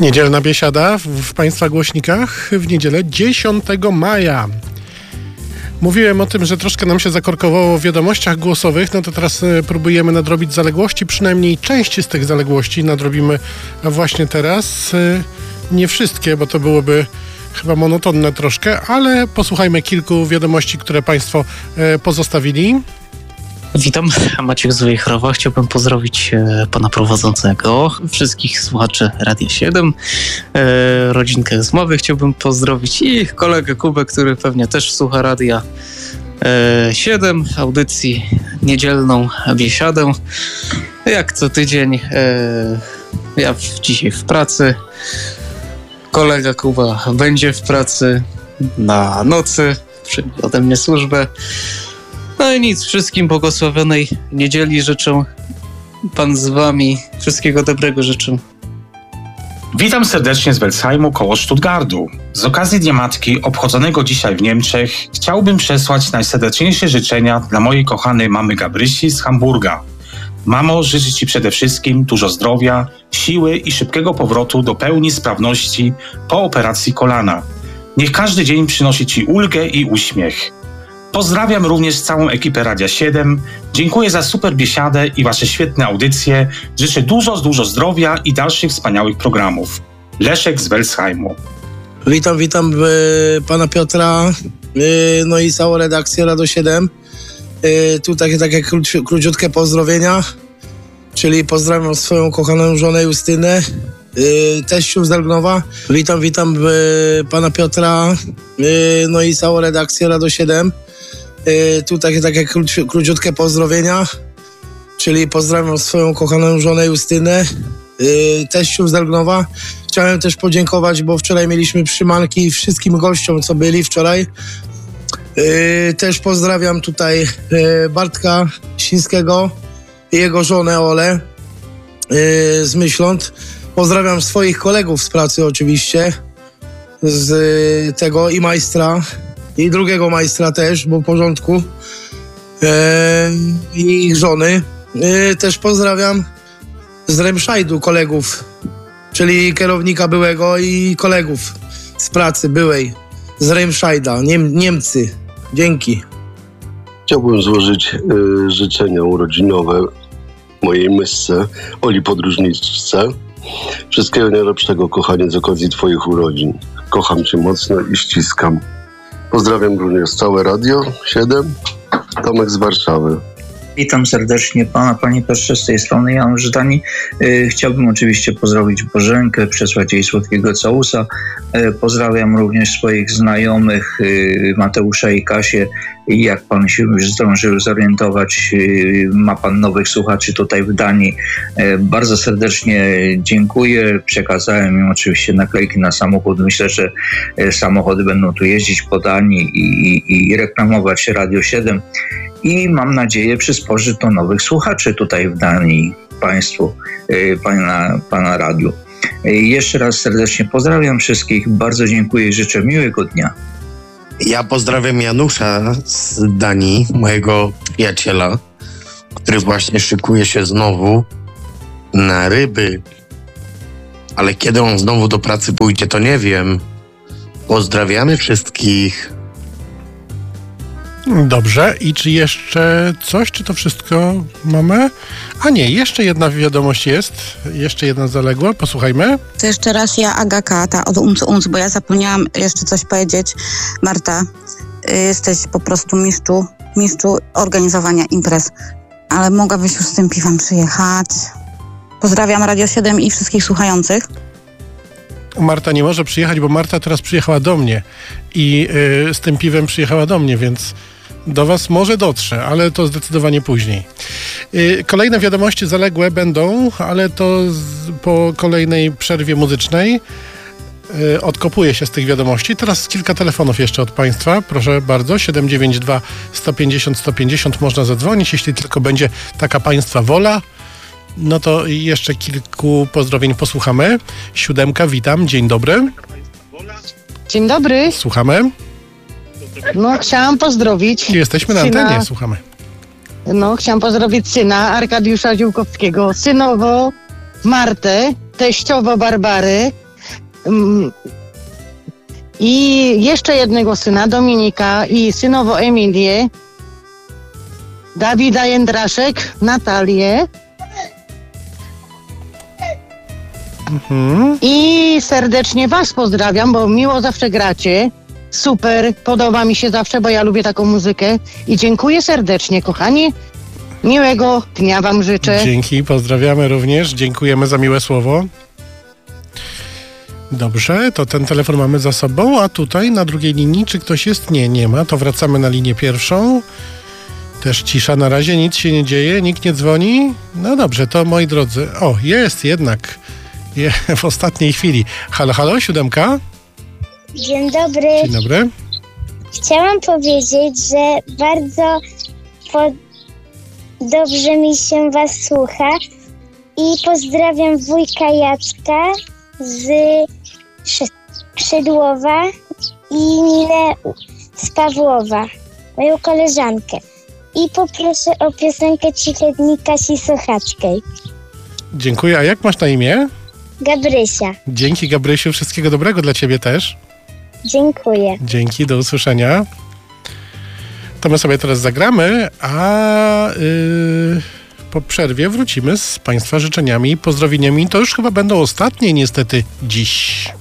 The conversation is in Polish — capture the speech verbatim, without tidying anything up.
Niedzielna biesiada w, w Państwa głośnikach w niedzielę dziesiątego maja. Mówiłem o tym, że troszkę nam się zakorkowało w wiadomościach głosowych, no to teraz y, próbujemy nadrobić zaległości, przynajmniej części z tych zaległości nadrobimy właśnie teraz. Y, nie wszystkie, bo to byłoby chyba monotonne troszkę, ale posłuchajmy kilku wiadomości, które Państwo y, pozostawili. Witam, Maciek z Wejherowa. Chciałbym pozdrowić e, pana prowadzącego, wszystkich słuchaczy Radia siedem, e, rodzinkę z Mowy chciałbym pozdrowić i kolegę Kubę, który pewnie też słucha Radia e, siedem, audycji niedzielną biesiadę. Jak co tydzień, e, ja w, dzisiaj w pracy, kolega Kuba będzie w pracy na nocy, przyjmie ode mnie służbę. No i nic, wszystkim błogosławionej niedzieli życzę. Pan z wami. Wszystkiego dobrego życzę. Witam serdecznie z Welsheimu koło Stuttgartu. Z okazji Dnia Matki obchodzonego dzisiaj w Niemczech chciałbym przesłać najserdeczniejsze życzenia dla mojej kochanej mamy Gabrysi z Hamburga. Mamo, życzę Ci przede wszystkim dużo zdrowia, siły i szybkiego powrotu do pełni sprawności po operacji kolana. Niech każdy dzień przynosi Ci ulgę i uśmiech. Pozdrawiam również całą ekipę Radia siedem. Dziękuję za super biesiadę i Wasze świetne audycje. Życzę dużo, dużo zdrowia i dalszych wspaniałych programów. Leszek z Welsheimu. Witam, witam y, pana Piotra, y, no i całą redakcję Radio siedem. Y, tu takie, takie króci, króciutkie pozdrowienia, czyli pozdrawiam swoją kochaną żonę Justynę, y, teściów z Delgnowa. Witam, witam y, pana Piotra, y, no i całą redakcję Radio siedem. Yy, tu takie, takie króci, króciutkie pozdrowienia, czyli pozdrawiam swoją kochaną żonę Justynę, yy, teściów z Delgnowa. Chciałem też podziękować, bo wczoraj mieliśmy przyjmanki wszystkim gościom, co byli wczoraj. Yy, też pozdrawiam tutaj yy, Bartka Sińskiego i jego żonę Olę yy, z Myśląt. Pozdrawiam swoich kolegów z pracy oczywiście, z yy, tego i majstra. I drugiego majstra też, bo w porządku. Eee, I ich żony. Eee, też pozdrawiam z Remszajdu kolegów, czyli kierownika byłego i kolegów z pracy byłej. Z Remszajda, Niem- Niemcy. Dzięki. Chciałbym złożyć y, życzenia urodzinowe mojej mysce, Oli Podróżniczce. Wszystkiego najlepszego, kochanie, z okazji Twoich urodzin. Kocham Cię mocno i ściskam. Pozdrawiam również całe Radio siedem, Tomek z Warszawy. Witam serdecznie pana, panie Piotrze, z tej strony Janusz Żdani. Yy, chciałbym oczywiście pozdrowić Bożenkę, przesłać jej słodkiego całusa. Yy, pozdrawiam również swoich znajomych, yy, Mateusza i Kasię. I jak pan się już zdążył zorientować, yy, ma pan nowych słuchaczy tutaj w Danii. Yy, bardzo serdecznie dziękuję. Przekazałem im oczywiście naklejki na samochód. Myślę, że yy, samochody będą tu jeździć po Danii i, i, i reklamować Radio siedem. I mam nadzieję przysporzy to nowych słuchaczy tutaj w Danii państwu, pana, pana radiu. Jeszcze raz serdecznie pozdrawiam wszystkich, bardzo dziękuję i życzę miłego dnia. Ja pozdrawiam Janusza z Danii, mojego przyjaciela, który właśnie szykuje się znowu na ryby. Ale kiedy on znowu do pracy pójdzie, to nie wiem. Pozdrawiamy wszystkich. Dobrze, i czy jeszcze coś, czy to wszystko mamy? A nie, jeszcze jedna wiadomość jest, jeszcze jedna zaległa, posłuchajmy. To jeszcze raz ja, Agaka, ta od Unc Unc, bo ja zapomniałam jeszcze coś powiedzieć. Marta, jesteś po prostu mistrzu, mistrzu organizowania imprez, ale mogłabyś już z tym piwem przyjechać. Pozdrawiam Radio siedem i wszystkich słuchających. Marta nie może przyjechać, bo Marta teraz przyjechała do mnie i yy, z tym piwem przyjechała do mnie, więc do was może dotrze, ale to zdecydowanie później. Yy, kolejne wiadomości zaległe będą, ale to z, po kolejnej przerwie muzycznej. Yy, odkopuję się z tych wiadomości. Teraz kilka telefonów jeszcze od Państwa. Proszę bardzo, siedem dziewięć dwa sto pięćdziesiąt sto pięćdziesiąt można zadzwonić, jeśli tylko będzie taka Państwa wola. No to jeszcze kilku pozdrowień posłuchamy. Siódemka, witam, dzień dobry. Dzień dobry. Słuchamy. No, chciałam pozdrowić. Jesteśmy na syna, antenie, słuchamy. No, chciałam pozdrowić syna Arkadiusza Ziółkowskiego, synowo Martę, teściowo Barbary, mm, i jeszcze jednego syna, Dominika, i synowo Emilię, Dawida Jędraszek, Natalię. Mhm. I serdecznie was pozdrawiam, bo miło zawsze gracie. Super, podoba mi się zawsze, bo ja lubię taką muzykę. I dziękuję serdecznie, kochani. Miłego dnia wam życzę. Dzięki, pozdrawiamy również. Dziękujemy za miłe słowo. Dobrze, to ten telefon mamy za sobą, a tutaj na drugiej linii, czy ktoś jest? Nie, nie ma. To wracamy na linię pierwszą. Też cisza na razie, nic się nie dzieje, nikt nie dzwoni. No dobrze, to moi drodzy. O, jest jednak. Je, w ostatniej chwili. Halo, halo, siódemka. Dzień dobry. Dzień dobry. Chciałam powiedzieć, że bardzo po... dobrze mi się was słucha i pozdrawiam wujka Jacka z Szy- Szydłowa i Ninę z Pawłowa, moją koleżankę. I poproszę o piosenkę Ciche dni Kasi Sochackiej. Dziękuję. A jak masz na imię? Gabrysia. Dzięki, Gabrysiu. Wszystkiego dobrego dla ciebie też. Dziękuję. Dzięki, do usłyszenia. To my sobie teraz zagramy, a yy, po przerwie wrócimy z Państwa życzeniami i pozdrowieniami. To już chyba będą ostatnie niestety dziś.